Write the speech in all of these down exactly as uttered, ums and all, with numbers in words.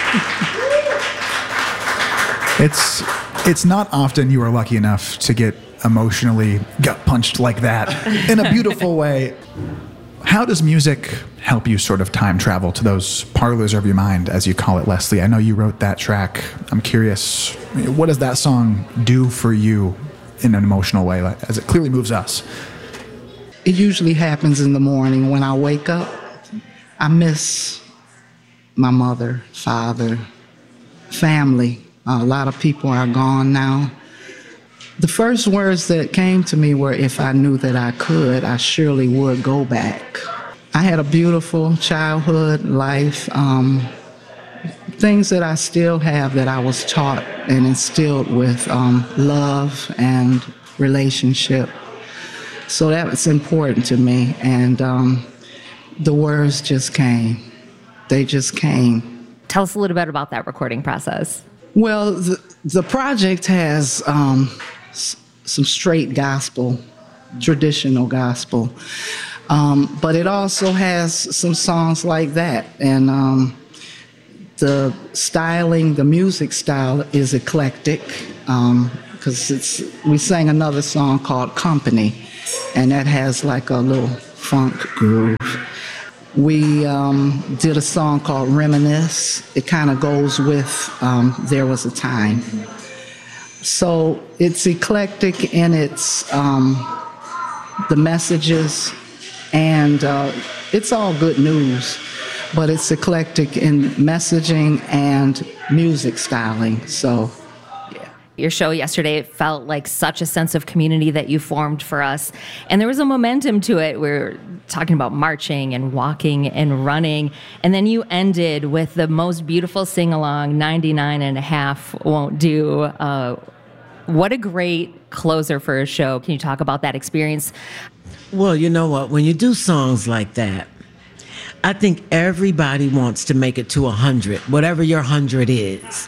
It's it's not often you are lucky enough to get emotionally gut punched like that in a beautiful way. How does music help you sort of time travel to those parlors of your mind, as you call it, Leslie? I know you wrote that track. I'm curious, what does that song do for you in an emotional way, as it clearly moves us? It usually happens in the morning when I wake up. I miss my mother, father, family. A lot of people are gone now. The first words that came to me were, if I knew that I could, I surely would go back. I had a beautiful childhood life, um, things that I still have that I was taught and instilled with um, love and relationship. So that was important to me, and um, the words just came. They just came. Tell us a little bit about that recording process. Well, the, the project has um, s- some straight gospel, traditional gospel, um, but it also has some songs like that. And um, the styling, the music style is eclectic, because um, it's we sang another song called Company, and that has like a little funk groove. We um, did a song called Reminisce. It kind of goes with um, There Was a Time. So it's eclectic in its, um, the messages, and uh, it's all good news, but it's eclectic in messaging and music styling, so. Your show yesterday, it felt like such a sense of community that you formed for us. And there was a momentum to it. We were talking about marching and walking and running. And then you ended with the most beautiful sing-along, ninety-nine and a half won't do. Uh, what a great closer for a show. Can you talk about that experience? Well, you know what? When you do songs like that, I think everybody wants to make it to one hundred, whatever your one hundred is.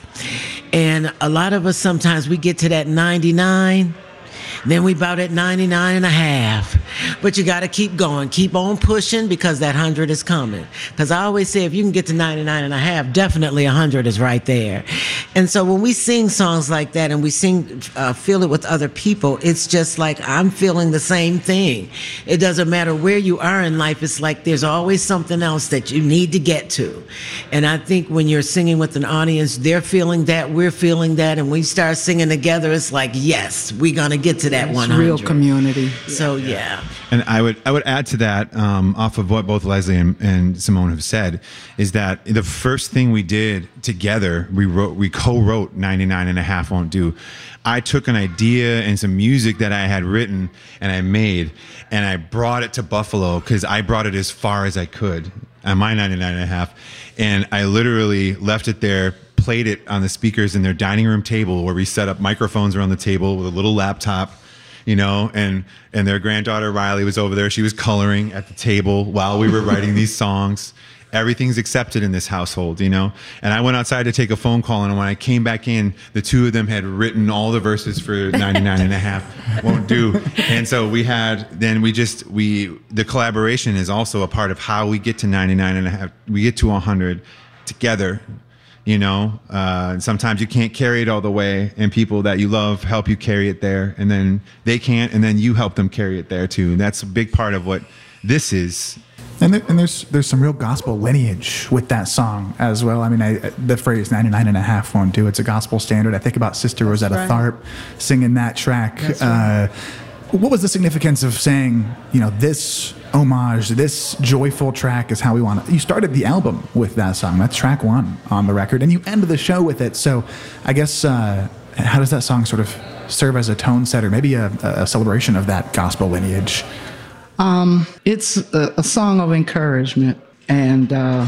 And a lot of us, sometimes we get to that ninety-nine, then we about at ninety-nine and a half. But you got to keep going, keep on pushing, because that one hundred is coming. Because I always say, if you can get to ninety-nine and a half, definitely one hundred is right there. And so when we sing songs like that and we sing, uh, feel it with other people, it's just like I'm feeling the same thing. It doesn't matter where you are in life. It's like there's always something else that you need to get to. And I think when you're singing with an audience, they're feeling that, we're feeling that, and we start singing together, it's like, yes, we're going to get to that it's one hundred. Real community. So, yeah. And I would I would add to that, um, off of what both Leslie and, and Simone have said, is that the first thing we did together, we wrote, we co-wrote ninety-nine and a half won't do. I took an idea and some music that I had written and I made, and I brought it to Buffalo because I brought it as far as I could on my ninety-nine and a half. And I literally left it there, played it on the speakers in their dining room table where we set up microphones around the table with a little laptop, you know, and, and their granddaughter Riley was over there. She was coloring at the table while we were writing these songs. Everything's accepted in this household, you know? And I went outside to take a phone call, and when I came back in, the two of them had written all the verses for ninety-nine and a half won't do. And so we had, then we just, we, the collaboration is also a part of how we get to ninety-nine and a half. We get to one hundred together, you know? Uh, and sometimes you can't carry it all the way, and people that you love help you carry it there, and then they can't, and then you help them carry it there too. And that's a big part of what this is. And, there, and there's there's some real gospel lineage with that song as well. I mean, I, the phrase ninety-nine and a half won't do. It's a gospel standard. I think about Sister That's Rosetta right. Tharpe singing that track. That's right. Uh, what was the significance of saying, you know, this homage, this joyful track is how we want it? You started the album with that song. That's track one on the record, and you ended the show with it. So I guess, uh, how does that song sort of serve as a tone setter, maybe a, a celebration of that gospel lineage? Um, it's a, a song of encouragement, and uh,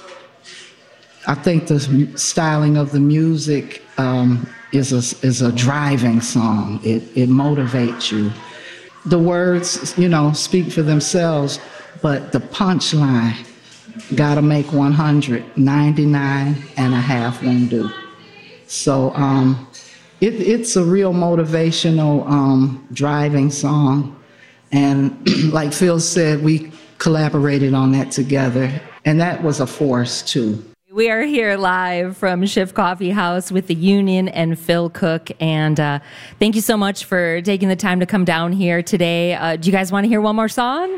I think the styling of the music um, is a is a driving song. It it motivates you. The words, you know, speak for themselves, but the punchline, gotta make one hundred, ninety-nine and a half won't do. So um, it, it's a real motivational um, driving song. And like Phil said, we collaborated on that together, and that was a force too. We are here live from Schiff Coffee House with the Union and Phil Cook. And uh, thank you so much for taking the time to come down here today. Uh, do you guys want to hear one more song?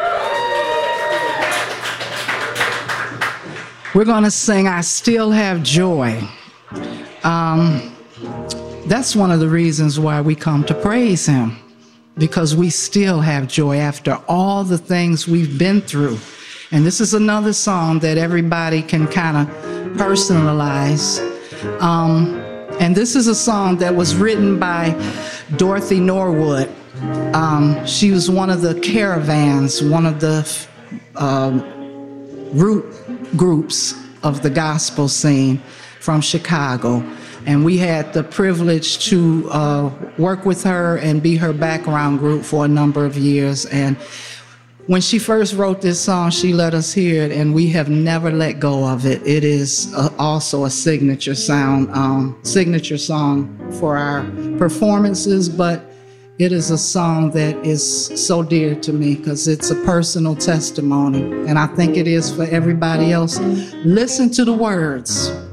We're going to sing I Still Have Joy. Um, that's one of the reasons why we come to praise him, because we still have joy after all the things we've been through. And this is another song that everybody can kind of personalize. Um, and this is a song that was written by Dorothy Norwood. Um, she was one of the caravans, one of the uh, root groups of the gospel scene from Chicago. And we had the privilege to uh, work with her and be her background group for a number of years. And when she first wrote this song, she let us hear it, and we have never let go of it. It is uh, also a signature sound, um, signature song for our performances, but it is a song that is so dear to me because it's a personal testimony, and I think it is for everybody else. Listen to the words.